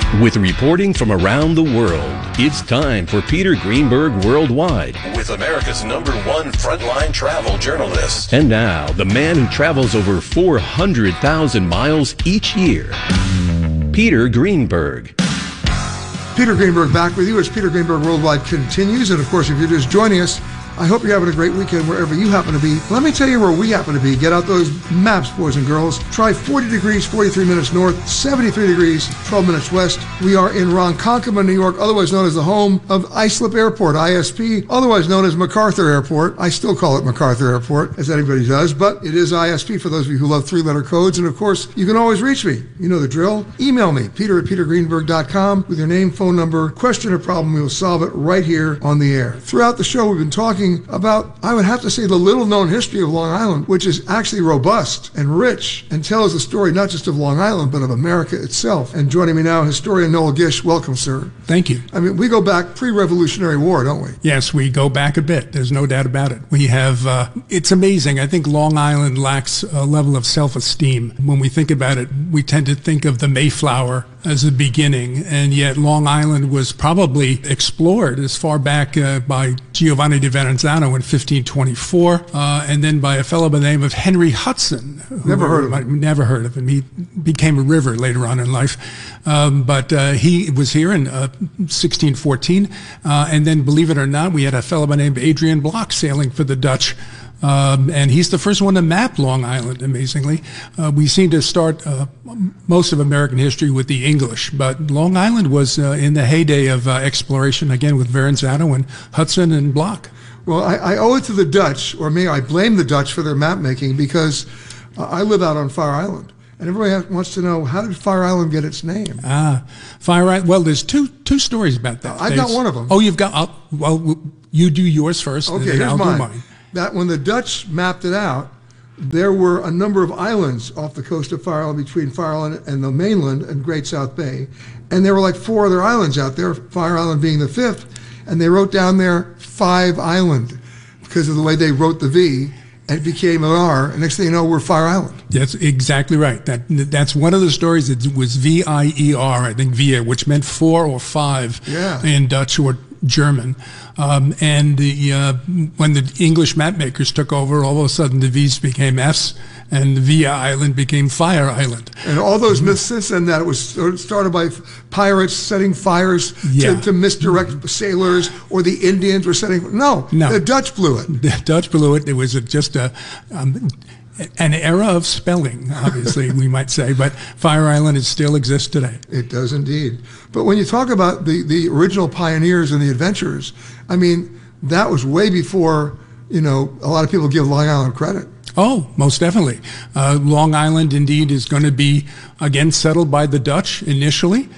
With reporting from around the world, it's time for Peter Greenberg Worldwide. With America's #1 frontline travel journalist. And now, the man who travels over 400,000 miles each year, Peter Greenberg. Peter Greenberg back with you as Peter Greenberg Worldwide continues. And of course, if you're just joining us, I hope you're having a great weekend wherever you happen to be. Let me tell you where we happen to be. Get out those maps, boys and girls. Try 40 degrees, 43 minutes north, 73 degrees, 12 minutes west. We are in Ronkonkoma, New York, otherwise known as the home of Islip Airport, ISP, otherwise known as MacArthur Airport. I still call it MacArthur Airport, as anybody does, but it is ISP for those of you who love three-letter codes. And of course, you can always reach me. You know the drill. Email me, peter@petergreenberg.com, with your name, phone number, question or problem. We will solve it right here on the air. Throughout the show, we've been talking about, I would have to say, the little-known history of Long Island, which is actually robust and rich and tells the story not just of Long Island, but of America itself. And joining me now, historian Noel Gish. Welcome, sir. Thank you. I mean, we go back pre-Revolutionary War, don't we? Yes, we go back a bit. There's no doubt about it. We have, it's amazing. I think Long Island lacks a level of self-esteem. When we think about it, we tend to think of the Mayflower as the beginning, and yet Long Island was probably explored as far back by Giovanni di Verrazzano in 1524, and then by a fellow by the name of Henry Hudson. Never heard of him. Never heard of him. He became a river later on in life, but he was here in 1614, and then, believe it or not, we had a fellow by the name of Adrian Block sailing for the Dutch. And he's the first one to map Long Island, amazingly. We seem to start most of American history with the English, but Long Island was in the heyday of exploration, again, with Verrazzano and Hudson and Block. Well, I owe it to the Dutch, or maybe I blame the Dutch for their map making, because I live out on Fire Island. And everybody wants to know, how did Fire Island get its name? Fire Island. Well, there's two stories about that. I've got one of them. Oh, you've got, well, you do yours first. Okay, and then here's I'll mine. do mine. That when the Dutch mapped it out, there were a number of islands off the coast of Fire Island, between Fire Island and the mainland and Great South Bay. And there were like 4 other islands out there, Fire Island being the 5th. And they wrote down there Five Island because of the way they wrote the V. And it became an R, and next thing you know, we're Fire Island. That's exactly right. That's one of the stories. It was V-I-E-R, I think, Via, which meant 4 or 5 in Dutch or German. And when the English map makers took over, all of a sudden the V's became F's, and Via Island became Fire Island. And all those myths since then, that it was started by pirates setting fires to misdirect sailors, or the Indians were setting... No, the Dutch blew it. The Dutch blew it. It was just an era of spelling, obviously, we might say, but Fire Island still exists today. It does indeed. But when you talk about the original pioneers and the adventurers, I mean, that was way before, a lot of people give Long Island credit. Oh, most definitely. Long Island, indeed, is going to be, again, settled by the Dutch initially.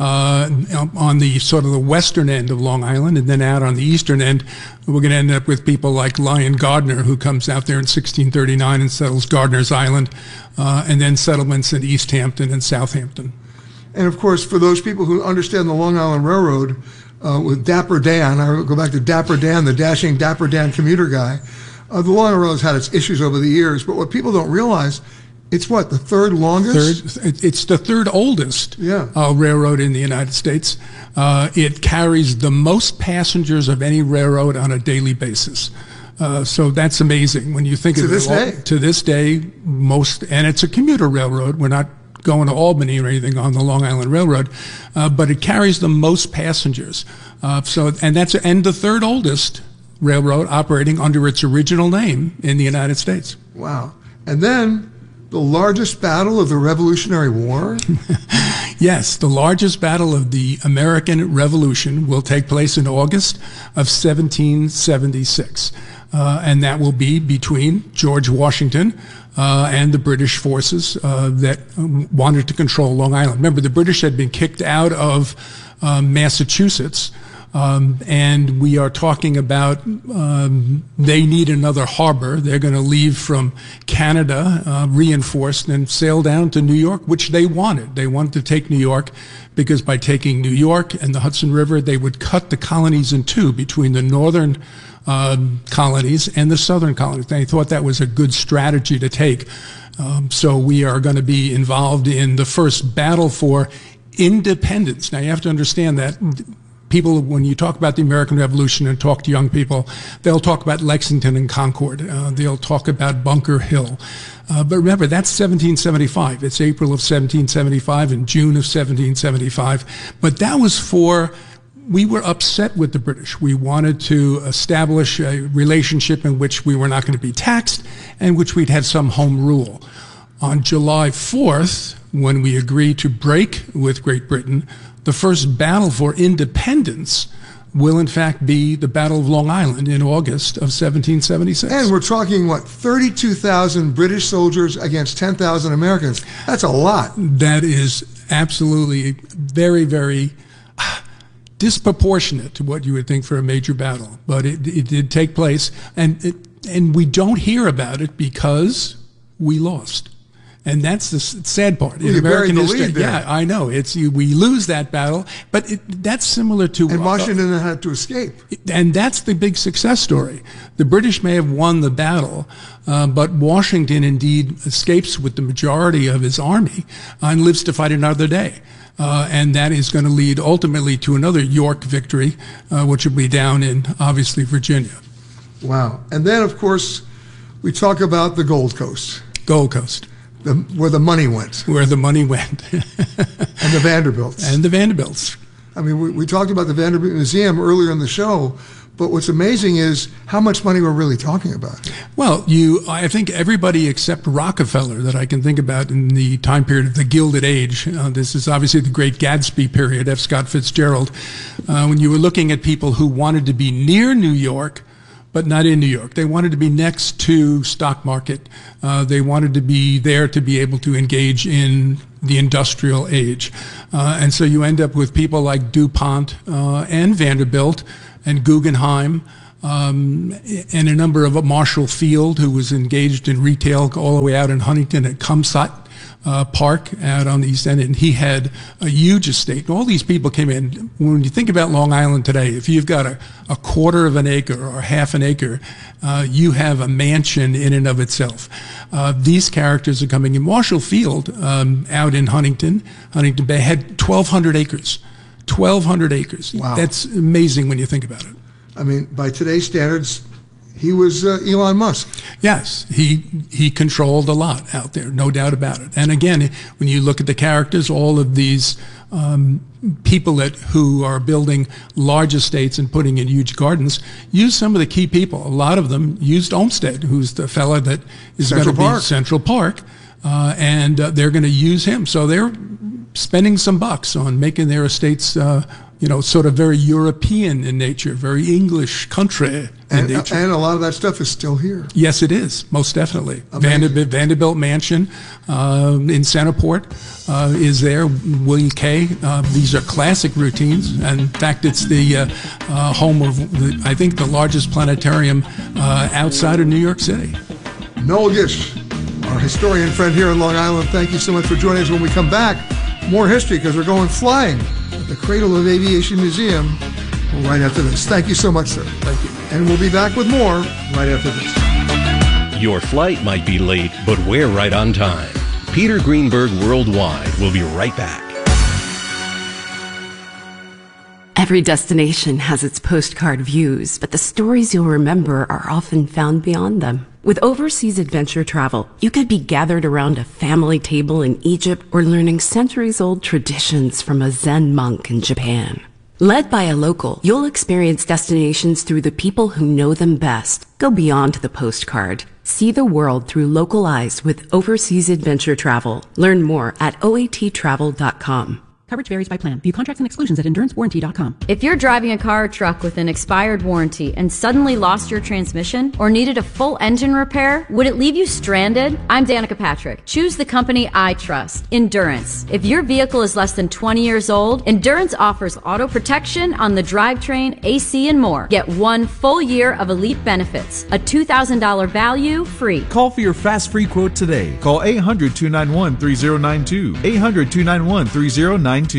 On the sort of the western end of Long Island, and then out on the eastern end, we're going to end up with people like Lyon Gardner, who comes out there in 1639 and settles Gardner's Island, and then settlements in East Hampton and Southampton. And of course, for those people who understand the Long Island Railroad, with Dapper Dan, I go back to Dapper Dan, the dashing Dapper Dan commuter guy, the Long Island Railroad's had its issues over the years, but what people don't realize, it's what, the third longest? It's the third oldest railroad in the United States. It carries the most passengers of any railroad on a daily basis. So that's amazing when you think of it. To this day, and it's a commuter railroad. We're not going to Albany or anything on the Long Island Railroad, but it carries the most passengers. And the third oldest railroad operating under its original name in the United States. Wow. And then the largest battle of the Revolutionary War? Yes, the largest battle of the American Revolution will take place in August of 1776. And that will be between George Washington and the British forces that wanted to control Long Island. Remember, the British had been kicked out of Massachusetts. And we are talking about they need another harbor. They're going to leave from Canada reinforced and sail down to New York, which they wanted. They wanted to take New York because by taking New York and the Hudson River, they would cut the colonies in two between the northern colonies and the southern colonies. They thought that was a good strategy to take. So we are going to be involved in the first battle for independence. Now, you have to understand that people, when you talk about the American Revolution and talk to young people, they'll talk about Lexington and Concord. They'll talk about Bunker Hill. But remember, that's 1775. It's April of 1775 and June of 1775. But that was we were upset with the British. We wanted to establish a relationship in which we were not going to be taxed and which we'd have some home rule. On July 4th, when we agreed to break with Great Britain, the first battle for independence will in fact be the Battle of Long Island in August of 1776. And we're talking, 32,000 British soldiers against 10,000 Americans. That's a lot. That is absolutely very, very disproportionate to what you would think for a major battle. But it did take place, and we don't hear about it because we lost. And that's the sad part. Well, in American history, yeah, I know. We lose that battle, but that's similar to... And Washington had to escape. And that's the big success story. The British may have won the battle, but Washington indeed escapes with the majority of his army and lives to fight another day. And that is going to lead ultimately to another York victory, which will be down in, obviously, Virginia. Wow. And then, of course, we talk about the Gold Coast. Gold Coast. Where the money went. Where the money went. And the Vanderbilts. And the Vanderbilts. I mean, we talked about the Vanderbilt Museum earlier in the show, but what's amazing is how much money we're really talking about. Well, I think everybody except Rockefeller that I can think about in the time period of the Gilded Age, this is obviously the Great Gatsby period, F. Scott Fitzgerald, when you were looking at people who wanted to be near New York, but not in New York. They wanted to be next to stock market. They wanted to be there to be able to engage in the industrial age. And so you end up with people like DuPont and Vanderbilt and Guggenheim and a number of Marshall Field, who was engaged in retail all the way out in Huntington at Cumsot Park out on the East End, and he had a huge estate. And all these people came in. When you think about Long Island today, if you've got a quarter of an acre or half an acre, you have a mansion in and of itself. These characters are coming in. Marshall Field out in Huntington Bay had 1,200 acres. 1,200 acres. Wow. That's amazing when you think about it. I mean, by today's standards, he was Elon Musk. Yes, he controlled a lot out there, no doubt about it. And again, when you look at the characters, all of these people who are building large estates and putting in huge gardens use some of the key people. A lot of them used Olmsted, who's the fella that is going to be Central Park, and they're going to use him. So they're spending some bucks on making their estates sort of very European in nature, very English country in nature. And a lot of that stuff is still here. Yes, it is, most definitely. Vanderbilt Mansion in Centerport is there. William K. These are classic routines. And in fact, it's the home of, I think, the largest planetarium outside of New York City. Noel Gish, our historian friend here in Long Island, thank you so much for joining us. When we come back, more history, because we're going flying at the Cradle of Aviation Museum right after this. Thank you so much, sir. Thank you. And we'll be back with more right after this. Your flight might be late, but we're right on time. Peter Greenberg Worldwide will be right back. Every destination has its postcard views, but the stories you'll remember are often found beyond them. With overseas adventure travel, you could be gathered around a family table in Egypt or learning centuries-old traditions from a Zen monk in Japan. Led by a local, you'll experience destinations through the people who know them best. Go beyond the postcard. See the world through local eyes with overseas adventure travel. Learn more at oattravel.com. Coverage varies by plan. View contracts and exclusions at endurancewarranty.com. If you're driving a car or truck with an expired warranty and suddenly lost your transmission or needed a full engine repair, would it leave you stranded? I'm Danica Patrick. Choose the company I trust, Endurance. If your vehicle is less than 20 years old, Endurance offers auto protection on the drivetrain, AC, and more. Get 1 full year of elite benefits, a $2,000 value free. Call for your fast free quote today. Call 800-291-3092. 800-291-3092.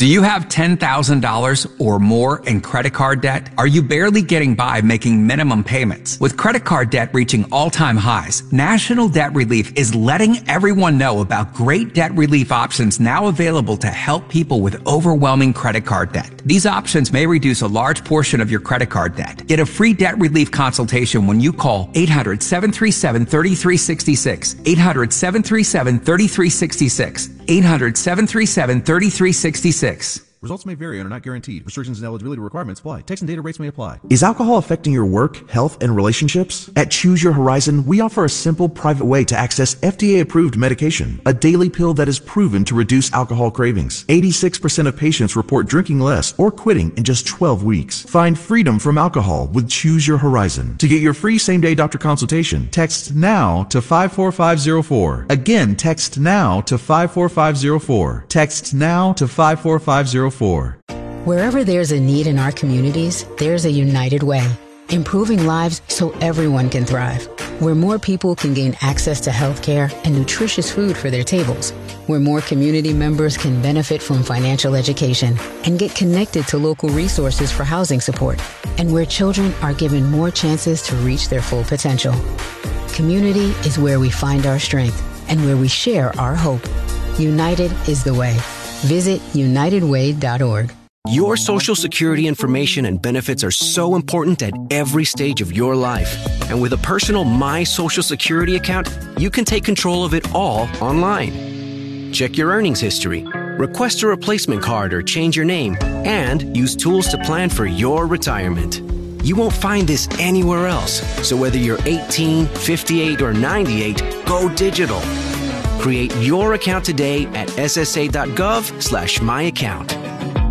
Do you have $10,000 or more in credit card debt? Are you barely getting by making minimum payments? With credit card debt reaching all-time highs, National Debt Relief is letting everyone know about great debt relief options now available to help people with overwhelming credit card debt. These options may reduce a large portion of your credit card debt. Get a free debt relief consultation when you call 800-737-3366, 800-737-3366, 800-737-3366. Results may vary and are not guaranteed. Restrictions and eligibility requirements apply. Text and data rates may apply. Is alcohol affecting your work, health, and relationships? At Choose Your Horizon, we offer a simple, private way to access FDA-approved medication, a daily pill that is proven to reduce alcohol cravings. 86% of patients report drinking less or quitting in just 12 weeks. Find freedom from alcohol with Choose Your Horizon. To get your free same-day doctor consultation, text NOW to 54504. Again, text NOW to 54504. Text NOW to 54504. Wherever there's a need in our communities, there's a United Way, improving lives so everyone can thrive. Where more people can gain access to health care and nutritious food for their tables. Where more community members can benefit from financial education and get connected to local resources for housing support. And where children are given more chances to reach their full potential. Community is where we find our strength and where we share our hope. United is the way. Visit unitedway.org. Your Social Security information and benefits are so important at every stage of your life. And with a personal My Social Security account, you can take control of it all online. Check your earnings history, request a replacement card or change your name, and use tools to plan for your retirement. You won't find this anywhere else. So whether you're 18, 58, or 98, go digital. Create your account today at ssa.gov/myaccount.